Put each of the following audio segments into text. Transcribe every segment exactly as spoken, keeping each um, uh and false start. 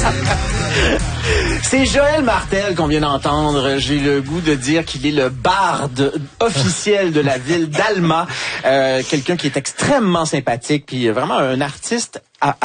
C'est Joël Martel qu'on vient d'entendre. J'ai le goût de dire qu'il est le barde officiel de la ville d'Alma. Euh, quelqu'un qui est extrêmement sympathique, puis vraiment un artiste,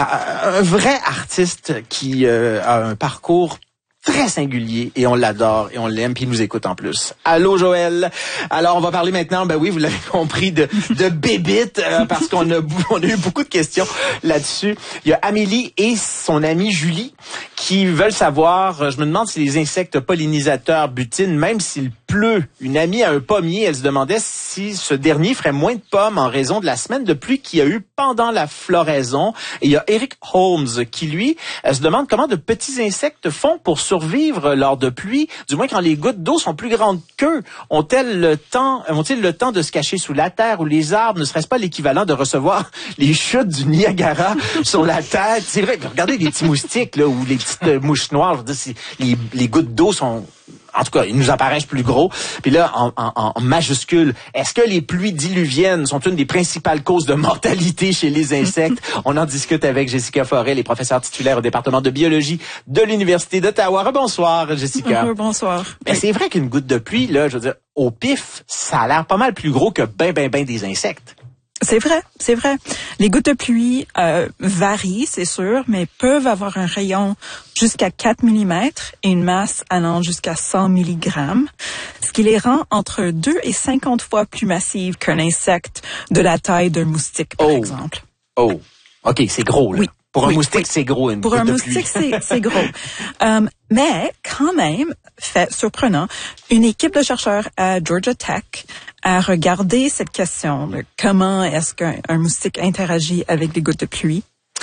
un vrai artiste qui euh, a un parcours très singulier et on l'adore et on l'aime puis il nous écoute en plus. Allô Joël. Alors on va parler maintenant, ben oui vous l'avez compris, de de bébites euh, parce qu'on a on a eu beaucoup de questions là-dessus. Il y a Amélie et son amie Julie qui veulent savoir, je me demande si les insectes pollinisateurs butinent même s'il pleut. Une amie a un pommier, elle se demandait si ce dernier ferait moins de pommes en raison de la semaine de pluie qu'il y a eu pendant la floraison. Et il y a Eric Holmes qui lui elle se demande comment de petits insectes font pour survivre lors de pluie, du moins quand les gouttes d'eau sont plus grandes qu'eux. Ont-elles le temps, ont-ils le temps de se cacher sous la terre ou les arbres? Ne serait-ce pas l'équivalent de recevoir les chutes du Niagara sur la tête? C'est vrai, regardez les petits moustiques là ou les petites euh, mouches noires, je veux dire, c'est, les, les gouttes d'eau sont... En tout cas, ils nous apparaissent plus gros. Puis là, en, en, en majuscule, est-ce que les pluies diluviennes sont une des principales causes de mortalité chez les insectes? On en discute avec Jessica Forel, les professeurs titulaires au département de biologie de l'Université d'Ottawa. Bonsoir, Jessica. Bonsoir. Mais oui. C'est vrai qu'une goutte de pluie, là, je veux dire, au pif, ça a l'air pas mal plus gros que ben, ben, ben des insectes. C'est vrai, c'est vrai. Les gouttes de pluie euh, varient, c'est sûr, mais peuvent avoir un rayon jusqu'à quatre millimètres et une masse allant jusqu'à cent milligrammes, ce qui les rend entre deux et cinquante fois plus massives qu'un insecte de la taille d'un moustique, par oh. exemple. Oh, OK, c'est gros, là. Oui. Pour un oui, moustique, oui. c'est gros, une Pour goutte un de moustique, pluie. c'est, c'est gros. um, mais quand même, fait surprenant, une équipe de chercheurs à Georgia Tech a regardé cette question de comment est-ce qu'un un moustique interagit avec les gouttes de pluie.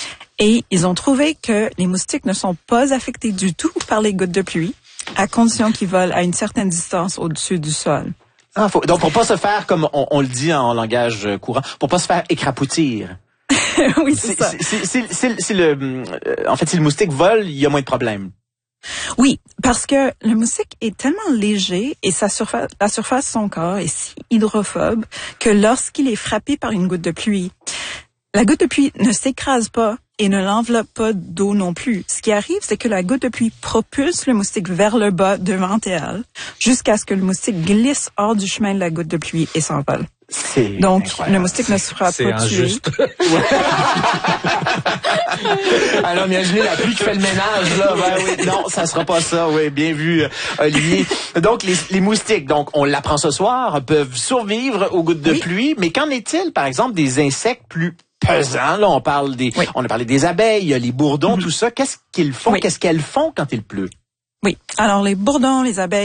Et ils ont trouvé que les moustiques ne sont pas affectés du tout par les gouttes de pluie, à condition qu'ils volent à une certaine distance au-dessus du sol. Ah, faut, donc, pour pas se faire, comme on, on le dit en langage courant, pour pas se faire écrapoutir. Oui, c'est, c'est ça. C'est, c'est, c'est, c'est le, euh, en fait, si le moustique vole, il y a moins de problèmes. Oui, parce que le moustique est tellement léger et sa surface, la surface de son corps est si hydrophobe que lorsqu'il est frappé par une goutte de pluie, la goutte de pluie ne s'écrase pas et ne l'enveloppe pas d'eau non plus. Ce qui arrive, c'est que la goutte de pluie propulse le moustique vers le bas devant elle, jusqu'à ce que le moustique glisse hors du chemin de la goutte de pluie et s'envole. C'est Donc, incroyable. le moustique ne se fera c'est pas injuste. tuer. Alors, imaginez la pluie qui fait le ménage, là. Ben oui, non, ça sera pas ça. Oui, bien vu, Olivier. Donc, les, les moustiques, donc, on l'apprend ce soir, peuvent survivre aux gouttes de oui. pluie. Mais qu'en est-il, par exemple, des insectes plus pesants? Là, on parle des, oui. on a parlé des abeilles, les bourdons, mm-hmm. tout ça. Qu'est-ce qu'ils font? Oui. Qu'est-ce qu'elles font quand il pleut? Oui. Alors, les bourdons, les abeilles,